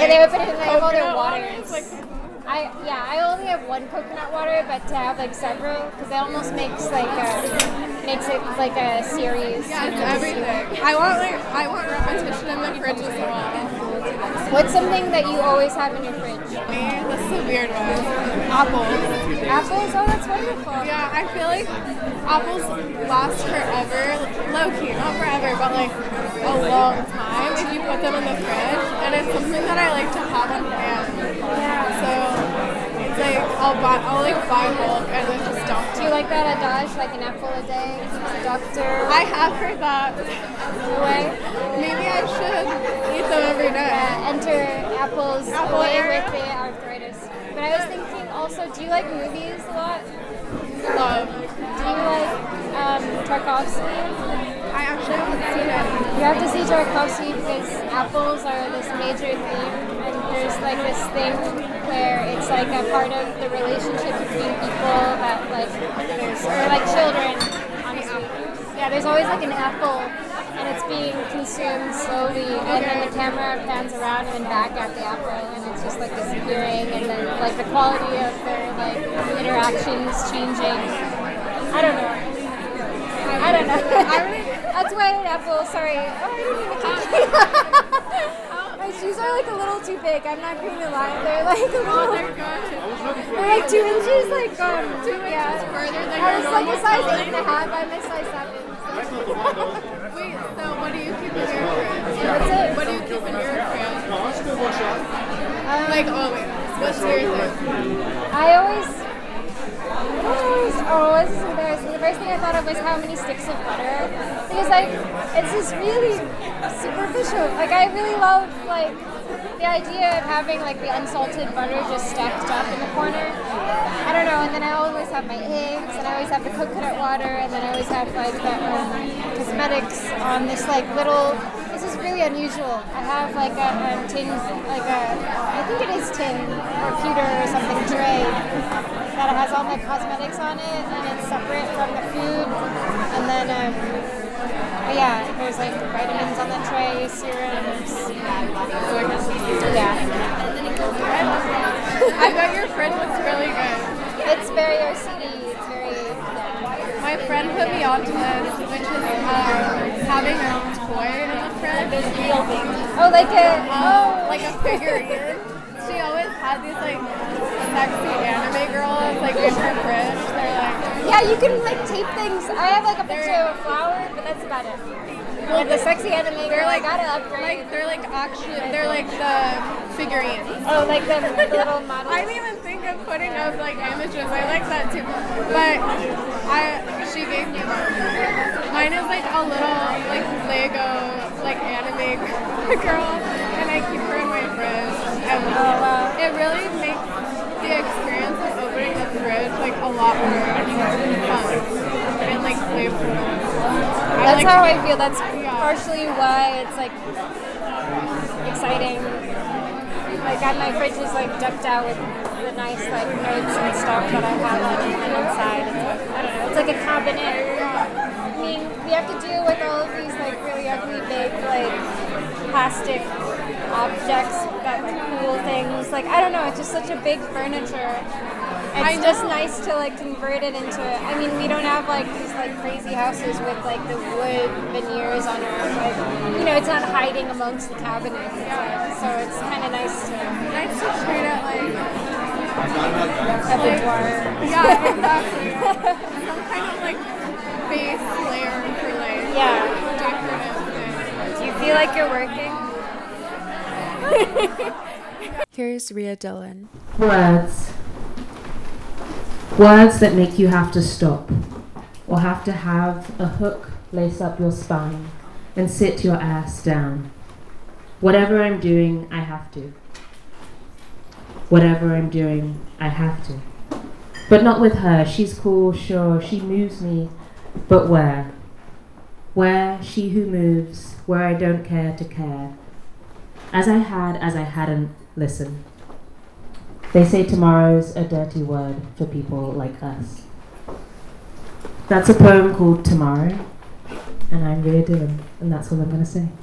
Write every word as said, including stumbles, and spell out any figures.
Yeah, they open it and they have all their Coconut waters. Like, I yeah, I only have one coconut water, but to have like several, because it almost makes like a, makes it like a series. yeah, you it's know, everything. I want like I want repetition in the fridge as well. What's something that you always have in your fridge? Me, this is a weird one. Apples. Apples? Oh, that's wonderful. Yeah, I feel like apples last forever. Low key, not forever, but like a long time if you put them in the fridge. And it's something that I like to have on hand. So it's like I'll buy, I'll like buy bulk and then just dump. Do you like that adage, like an apple a day? Doctor. I have heard that. Way. Maybe I should eat them every day. Yeah, enter apples Apple away area. with the arthritis. But I was thinking also, do you like movies a lot? Love. Do you like um, Tarkovsky? I actually haven't seen it. You have to see Tarkovsky because apples are this major theme, and there's like this thing where it's like a part of the relationship between people that like there's or like children, honestly. Yeah, there's always like an apple, and it's being consumed slowly, and then the camera pans around and then back at the apple, and it's just like disappearing, and then like the quality of their like interactions changing. I don't know. I don't know. I really, that's why an apple. Sorry. Oh, I didn't even My shoes are like a little too big. I'm not going to lie. They're like a little. Oh, they're good. They're like two inches, like um, Two yeah. inches further than I your was like a normal size size. eight and a half. I'm a size seven. Wait, so what do you keep in your fridge? What's it? What do you keep in your fridge? Um, Like, oh wait, what's your thing? I always. I always oh, this is embarrassing. The first thing I thought of was how many sticks of butter. Because, like, it's just really superficial. Like, I really love, like, the idea of having, like, the unsalted butter just stacked up in the corner. I don't know. And then I always have my eggs, and I always have the coconut water, and then I always have, like, the um, cosmetics on this, like, little. This is really unusual. I have, like, a, a tin, like, a, I think it is tin or pewter or something, tray that has all my cosmetics on it, and it's separate from the food. And then, um, but yeah, there's like vitamins on the tray, serums. Yeah. I bet your fridge looks really good. It's very O C D. It's very. Yeah. My friend put me onto this, which is um, having your own toy in the fridge. Oh, like a Um, oh, like a figurine. She always had these like sexy anime girls like in her fridge. They're like, yeah. You can like tape things. I have like a picture of a flower, but that's about it. Well, the sexy anime girl, I gotta upgrade. like they're like actually they're like the figurines. Oh, like the, the little models. I didn't even think of putting up like images. I like that too. But I she gave me one. Mine is like a little like Lego like anime girl, and I keep her in my fridge. And Oh, wow. it really makes the experience of opening the fridge like a lot more fun and like playful. I That's like how I keep- feel. That's Yeah. partially why it's like exciting. Like I, my fridge is like decked out with the nice like notes and stuff that I have on the inside. It's like, I don't know. It's like a cabinet. I mean, we have to deal with all of these like really ugly big like plastic objects that like cool things. Like I don't know. It's just such a big furniture. I It's just know. nice to like convert it into. I mean, we don't have like these like crazy houses with like the wood veneers on our like. You know, it's not hiding amongst the cabinets. It's, like, so it's kind of nice to Nice to treat it like have a boudoir. yeah, exactly. Some kind of like base layer for like Yeah. decorative things. Do you feel like you're working? Here's Ria Dillon. Words. Words that make you have to stop, or have to have a hook lace up your spine and sit your ass down. Whatever I'm doing, I have to. Whatever I'm doing, I have to. But not with her. She's cool, sure, she moves me, but where? Where, she who moves, where I don't care to care. As I had, as I hadn't, listen. They say tomorrow's a dirty word for people like us. That's a poem called Tomorrow, and I'm Ria Dillon, and that's all I'm going to say.